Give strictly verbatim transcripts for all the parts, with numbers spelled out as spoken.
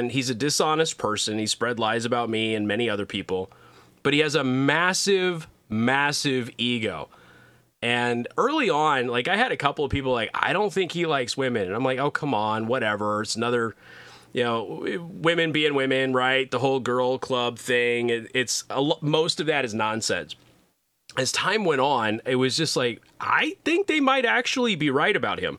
and he's a dishonest person. He spread lies about me and many other people, but he has a massive, massive ego. And early on, like, I had a couple of people like, I don't think he likes women. And I'm like, oh, come on, whatever. It's another, you know, women being women, right? The whole girl club thing. It, it's a lo- most of that is nonsense. As time went on, it was just like, I think they might actually be right about him.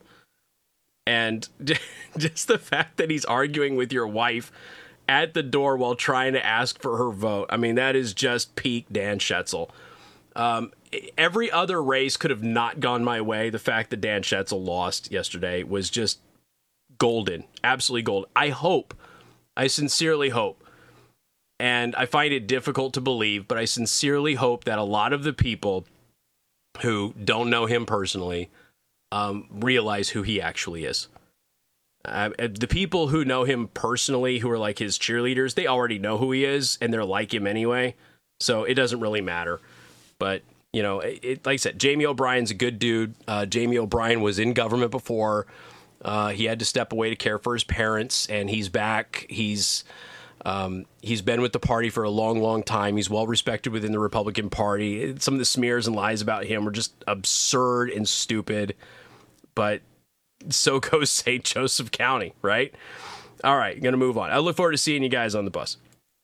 And just the fact that he's arguing with your wife at the door while trying to ask for her vote. I mean, that is just peak Dan Schetzel. Um, every other race could have not gone my way. The fact that Dan Schetzel lost yesterday was just golden, absolutely golden. I hope, I sincerely hope, and I find it difficult to believe, but I sincerely hope that a lot of the people who don't know him personally um, realize who he actually is. Uh, the people who know him personally, who are like his cheerleaders, they already know who he is, and they're like him anyway, so it doesn't really matter. But, you know, it, it, like I said, Jamie O'Brien's a good dude. Uh, Jamie O'Brien was in government before. Uh, he had to step away to care for his parents, and he's back. He's um, he's been with the party for a long, long time. He's well respected within the Republican Party. Some of the smears and lies about him are just absurd and stupid. But so goes Saint Joseph County, right? All right, going to move on. I look forward to seeing you guys on the bus.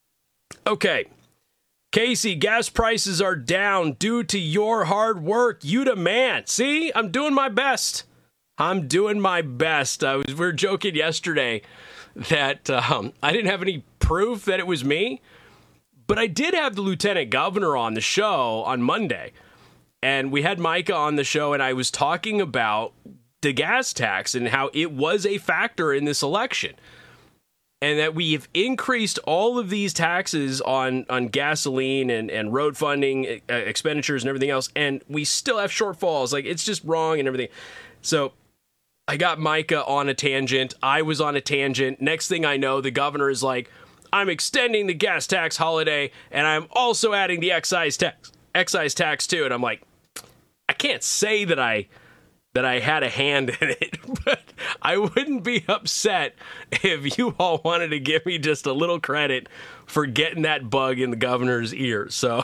Okay. Casey, gas prices are down due to your hard work. You the man. See, I'm doing my best. I'm doing my best. I was, we were joking yesterday that um, I didn't have any proof that it was me, but I did have the lieutenant governor on the show on Monday. And we had Micah on the show, and I was talking about the gas tax and how it was a factor in this election. And that we've increased all of these taxes on, on gasoline and, and road funding uh, expenditures and everything else, and we still have shortfalls. Like, it's just wrong and everything. So I got Micah on a tangent. I was on a tangent. Next thing I know, the governor is like, I'm extending the gas tax holiday, and I'm also adding the excise tax, excise tax too. And I'm like, I can't say that I... that I had a hand in it, but I wouldn't be upset if you all wanted to give me just a little credit for getting that bug in the governor's ear. So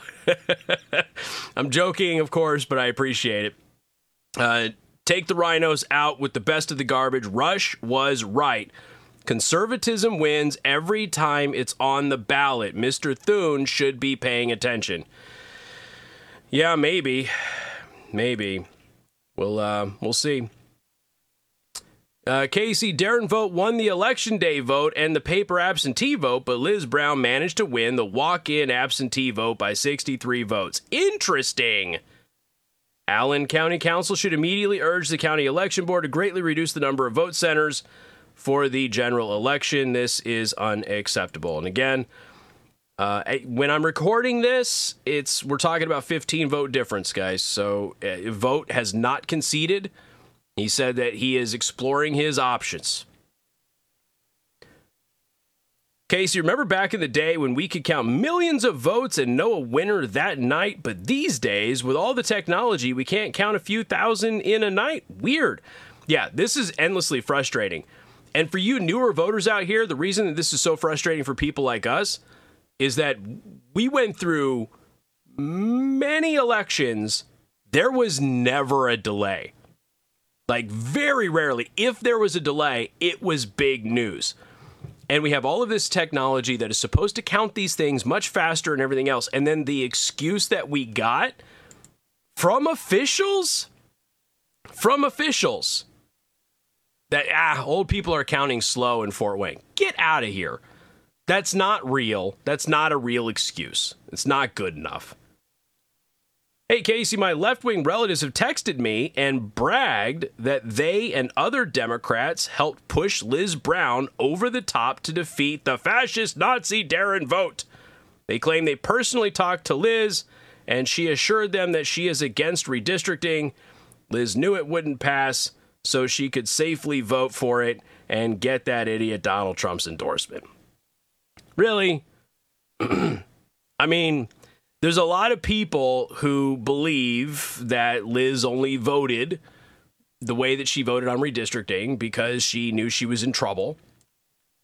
I'm joking, of course, but I appreciate it. Uh, take the rhinos out with the best of the garbage. Rush was right. Conservatism wins every time it's on the ballot. Mister Thune should be paying attention. Yeah, maybe. Maybe. We'll, uh, we'll see. Uh, Casey, Darren Vogt won the election day vote and the paper absentee vote, but Liz Brown managed to win the walk-in absentee vote by sixty-three votes. Interesting. Allen County Council should immediately urge the county election board to greatly reduce the number of vote centers for the general election. This is unacceptable. And again, Uh, when I'm recording this, it's we're talking about fifteen vote difference, guys. So uh, Vogt has not conceded. He said that he is exploring his options. Casey, remember back in the day when we could count millions of votes and know a winner that night? But these days, with all the technology, we can't count a few thousand in a night. Weird. Yeah, this is endlessly frustrating. And for you newer voters out here, the reason that this is so frustrating for people like us is that we went through many elections, there was never a delay. Like, very rarely, if there was a delay, it was big news. And we have all of this technology that is supposed to count these things much faster and everything else. And then the excuse that we got from officials, from officials, that, ah, old people are counting slow in Fort Wayne. Get out of here. That's not real. That's not a real excuse. It's not good enough. Hey, Casey, my left-wing relatives have texted me and bragged that they and other Democrats helped push Liz Brown over the top to defeat the fascist Nazi Darren Vogt. They claim they personally talked to Liz, and she assured them that she is against redistricting. Liz knew it wouldn't pass, so she could safely vote for it and get that idiot Donald Trump's endorsement. Really? I mean, there's a lot of people who believe that Liz only voted the way that she voted on redistricting because she knew she was in trouble.